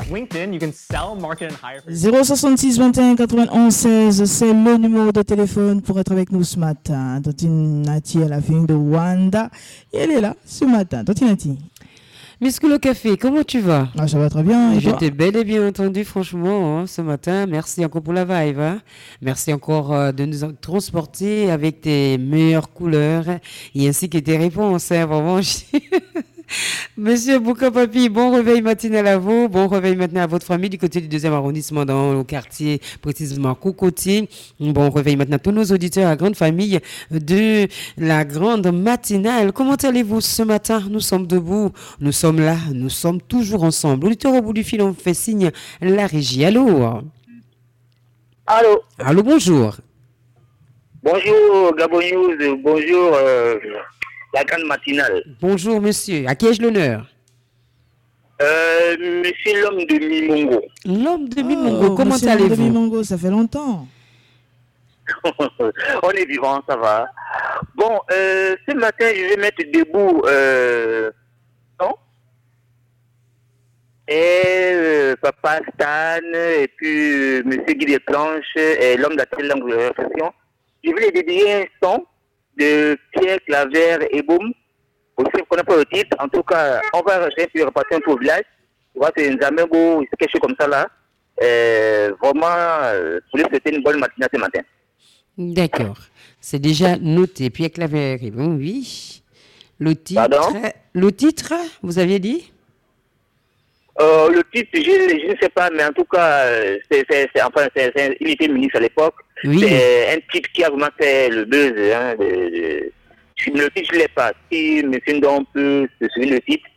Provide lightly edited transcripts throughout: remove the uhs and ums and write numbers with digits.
LinkedIn, you can sell, market, and hire. 066 21 91 16, c'est le numéro de téléphone pour être avec nous ce matin. Tantine Nati, à la fin de Wanda, et elle est là ce matin. Tantine Nati. Miss Cool Café, comment tu vas? Ah, ça va très bien. Et Je toi? t'ai bel et bien entendu, franchement, ce matin. Merci encore pour la vibe. Merci encore de nous transporter avec tes meilleures couleurs et ainsi que tes réponses. Vraiment. Monsieur Bouka Papi, bon réveil matinal à vous. Bon réveil maintenant à votre famille du côté du 2e arrondissement dans le quartier, précisément Cocotier. Bon réveil maintenant à tous nos auditeurs, à grande famille de la grande matinale. Comment allez-vous ce matin? Nous sommes debout, nous sommes là, nous sommes toujours ensemble. Auditeur au bout du fil, on fait signe la régie. Allô? Allô. Allô, bonjour. Bonjour Gabon News, bonjour la grande matinale. Bonjour monsieur, à qui ai-je l'honneur? Monsieur l'homme de Mimongo. L'homme de Mimongo, comment monsieur allez-vous? L'homme de Mimongo, ça fait longtemps. On est vivant, ça va. Bon, ce matin, je vais mettre debout non et Papa Stan et puis Monsieur Guy Desplanches et l'homme de la telle langue de réflexion. Je vais les dédier un son de Pierre Claver et Boum. Aussi, qu'on n'a pas le titre. En tout cas, on va rester puis repartir un peu au village. Tu vois, c'est un Zamebo, c'est quelque chose comme ça là. Vraiment, pour lui souhaiter une bonne matinée ce matin. D'accord. C'est déjà noté. Pierre Claver, bon, oui. Le titre, vous aviez dit? Le titre, je ne sais pas, mais en tout cas, il était ministre à l'époque. Oui. C'est un titre qui a vraiment fait le buzz. Hein, le titre, je ne l'ai pas. Si M. Ndon peut se souvenir le titre.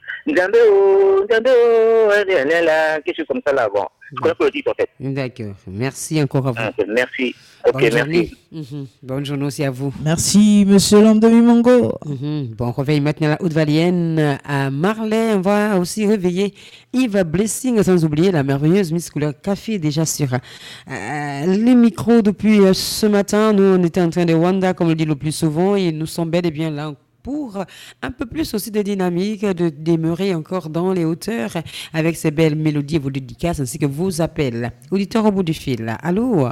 Quelque chose comme ça là. Bon, je connais pas le titre en fait. D'accord. Merci encore à vous. Merci. Ok, bonne merci. Bonne journée aussi à vous. Merci, monsieur l'homme de Mimongo. Bon, réveil maintenant la Haute-Valienne à Marley. On va aussi réveiller Yves Blessing, sans oublier la merveilleuse Miss Couleur Café, déjà sur les micros depuis ce matin. Nous, on était en train de Wanda, comme on le dit le plus souvent, et nous sommes bel et bien là pour un peu plus aussi de dynamique, de demeurer encore dans les hauteurs avec ces belles mélodies et vos dédicaces ainsi que vos appels. Auditeur au bout du fil. Allô?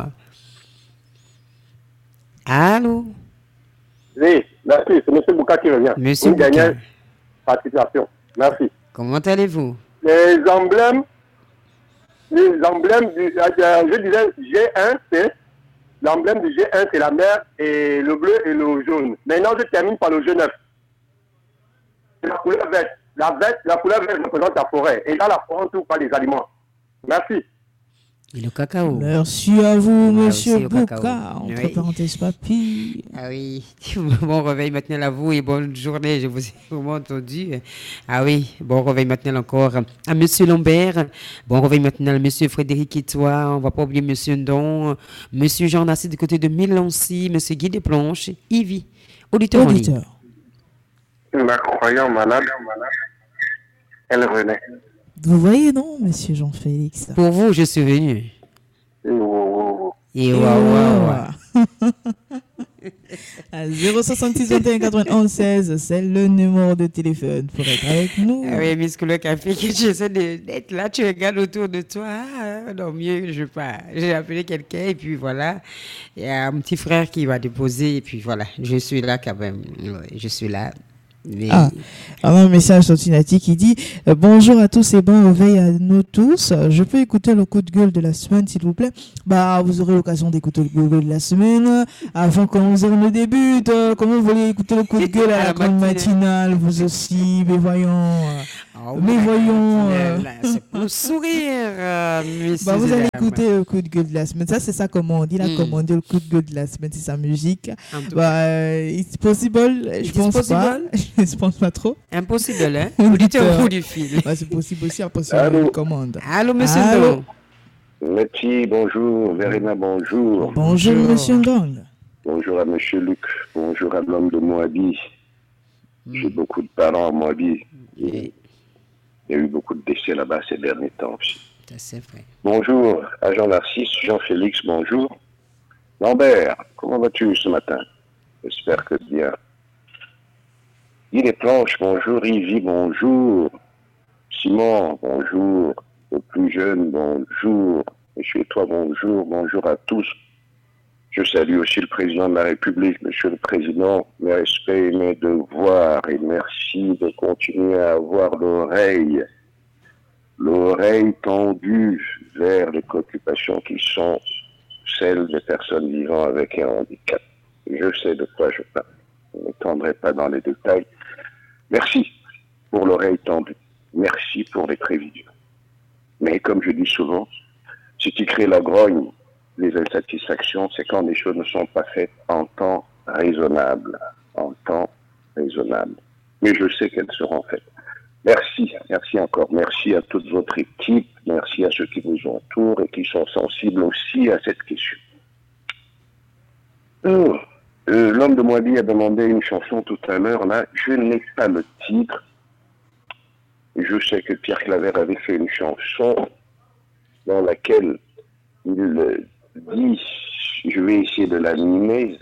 Allô? Oui, merci. C'est M. Bouka qui revient. Monsieur Une Bouka. dernière participation. Merci. Comment allez-vous? Les emblèmes du, je disais G1, c'est l'emblème du G1, c'est la mer et le bleu et le jaune. Maintenant, je termine par le G9. C'est la couleur verte. La couleur verte représente la forêt. Et là, la forêt, on trouve pas les aliments. Merci. Et le cacao. Merci à vous, monsieur aussi au Bouka. cacao. Entre Oui. parenthèses, papy. Ah oui, bon réveil maintenant à vous et bonne journée, je vous ai vraiment entendu. Ah oui, bon réveil maintenant encore à monsieur Lambert, bon réveil maintenant à monsieur Frédéric Etoile, on va pas oublier monsieur Ndon, monsieur Jean Nassi du côté de Milancy, monsieur Guy Desplanches, Yvi, auditeur en ligne. La croyant malade, elle renaît. Vous voyez, non, monsieur Jean-Félix? Pour vous, je suis venu. Et À 066 21 91 16, c'est le numéro de téléphone pour être avec nous. Ah oui, Miss Couleur Café, que j'essaie d'être là, tu regardes autour de toi. Ah, non, mieux, je pas. J'ai appelé quelqu'un et puis voilà. Il y a un petit frère qui va déposer et puis voilà. Je suis là quand même. Ouais, je suis là. Mais... Un message Tontinati qui dit bonjour à tous et bon réveil à nous tous. Je peux écouter le coup de gueule de la semaine s'il vous plaît? Bah vous aurez l'occasion d'écouter le coup de gueule de la semaine avant que ne débute. Comment vous voulez écouter le coup de gueule à la grande matinale? Vous aussi, mais voyons. C'est pour sourire. Bah, vous allez écouter le coup de gueule de la semaine. Ça, c'est ça comment on dit. Là, comment on dit le coup de gueule de la semaine, c'est sa musique. Bah, it's possible. Je pense pas. Je pense pas trop. Impossible, hein? Auditeur au bout du fil. Bah, c'est possible aussi après ça, une commande. Allô, monsieur Ndong. Merci, bonjour. Verena, bonjour. Bonjour, monsieur Ndong. Bonjour à monsieur Luc. Bonjour à l'homme de Moabi. J'ai beaucoup de parents à Moabi. Il y a eu beaucoup de décès là-bas ces derniers temps aussi. C'est vrai. Bonjour à Jean Narcisse, Jean-Félix, bonjour. Lambert, comment vas-tu ce matin? J'espère que bien. Guy Desplanches, bonjour. Yvi, bonjour. Simon, bonjour. aux plus jeunes, bonjour. Monsieur toi, bonjour. Bonjour à tous. Je salue aussi le président de la République, Monsieur le Président. Mes respects et mes devoirs. Et merci de continuer à avoir l'oreille tendue vers les préoccupations qui sont celles des personnes vivant avec un handicap. Je sais de quoi je parle. Je ne m'étendrai pas dans les détails. Merci pour l'oreille tendue. Merci pour les prévisions. Mais comme je dis souvent, ce qui crée la grogne, les insatisfactions, c'est quand les choses ne sont pas faites en temps raisonnable. En temps raisonnable. Mais je sais qu'elles seront faites. Merci encore. Merci à toute votre équipe. Merci à ceux qui vous entourent et qui sont sensibles aussi à cette question. L'homme de Moabi a demandé une chanson tout à l'heure. Là, je n'ai pas le titre. Je sais que Pierre Claver avait fait une chanson dans laquelle il dit, je vais essayer de l'animer.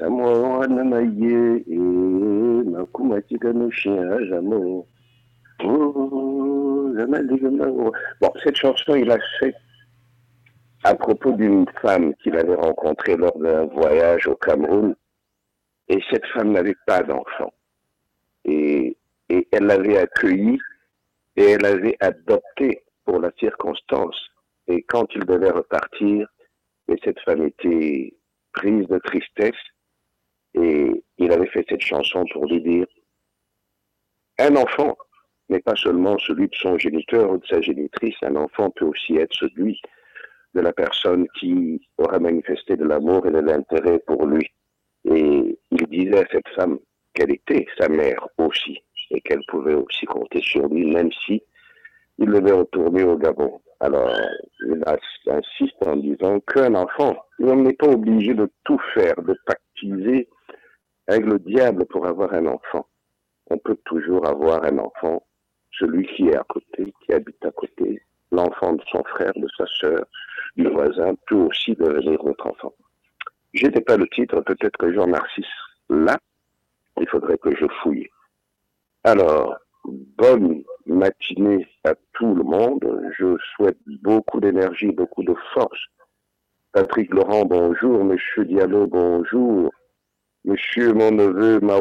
Bon, cette chanson, il a fait à propos d'une femme qu'il avait rencontrée lors d'un voyage au Cameroun. Et cette femme n'avait pas d'enfant. Et elle l'avait accueillie et elle l'avait adopté pour la circonstance. Et quand il devait repartir, et cette femme était prise de tristesse et il avait fait cette chanson pour lui dire un enfant n'est pas seulement celui de son géniteur ou de sa génitrice, un enfant peut aussi être celui de la personne qui aura manifesté de l'amour et de l'intérêt pour lui. Et il disait à cette femme qu'elle était sa mère aussi et qu'elle pouvait aussi compter sur lui même si il devait retourner au Gabon. Alors, il insiste en disant qu'un enfant, on n'est pas obligé de tout faire, de pactiser avec le diable pour avoir un enfant. On peut toujours avoir un enfant, celui qui est à côté, qui habite à côté, l'enfant de son frère, de sa sœur, du voisin, peut aussi devenir votre enfant. Je n'ai pas le titre, peut-être que Jean Narcisse là, il faudrait que je fouille. Alors, bonne matinée à tout le monde. Je souhaite beaucoup d'énergie, beaucoup de force. Patrick Laurent, bonjour. Monsieur Diallo, bonjour. Monsieur mon neveu,